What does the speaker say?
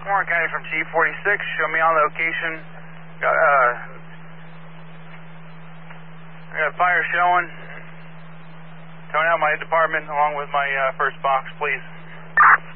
Warren County from T46. Show me on location. I got fire showing. Towing out my department along with my first box, please.